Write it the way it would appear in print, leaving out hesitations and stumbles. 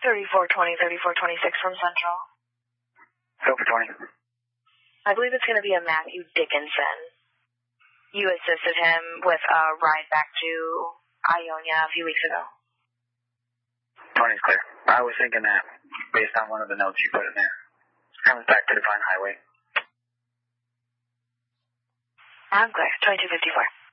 3420, 3426 from Central. Go for 20. I believe it's going to be a Matthew Dickinson. You assisted him with a ride back to Ionia a few weeks ago. 20's clear. I was thinking that based on one of the notes you put in there. Comes back to Divine Highway. I'm clear. 2254.